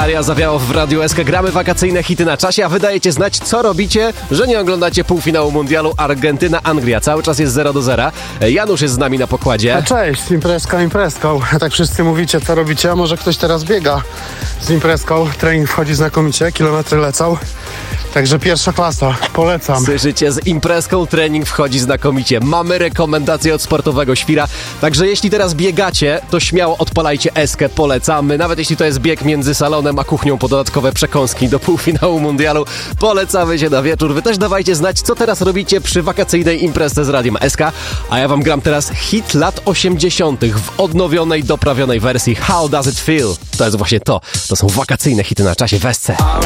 Aria zawiało w Radiu SK. Gramy wakacyjne hity na czasie, a wy dajecie znać, co robicie, że nie oglądacie półfinału mundialu Argentyna-Anglia. Cały czas jest 0-0. Janusz jest z nami na pokładzie. A cześć, imprezką. Tak wszyscy mówicie, co robicie, a może ktoś teraz biega z imprezką. Trening wchodzi znakomicie, kilometry lecą. Także pierwsza klasa, polecam. Słyszycie, z imprezką trening wchodzi znakomicie. Mamy rekomendacje od sportowego świra, także jeśli teraz biegacie, to śmiało odpalajcie Eskę, polecamy. Nawet jeśli to jest bieg między salonem a kuchnią po dodatkowe przekąski do półfinału mundialu, polecamy się na wieczór. Wy też dawajcie znać, co teraz robicie przy wakacyjnej imprezie z Radiem SK, a ja wam gram teraz hit lat 80. w odnowionej, doprawionej wersji How Does It Feel? To jest właśnie to. To są wakacyjne hity na czasie w SC.